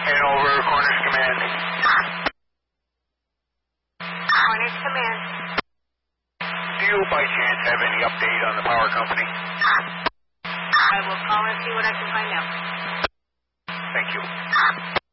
And over, Corners Command. Corners Command. Do you by chance have any update on the power company? I will call and see what I can find out. Thank you.